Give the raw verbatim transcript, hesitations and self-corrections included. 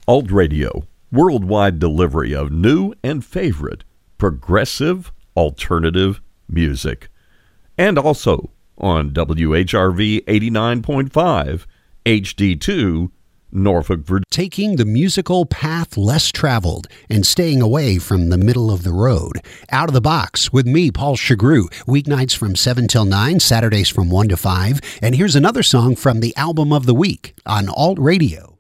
Alt Radio, worldwide delivery of new and favorite progressive alternative music. And also on W H R V eighty-nine point five, H D two, Norfolk, Virginia. Taking the musical path less traveled and staying away from the middle of the road. Out of the Box with me, Paul Chagru. Weeknights from seven till nine, Saturdays from one to five. And here's another song from the album of the week on Alt Radio.